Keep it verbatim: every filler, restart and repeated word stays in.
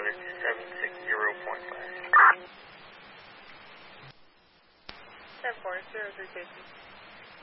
Northern seven six zero point five. ten four, zero three safety.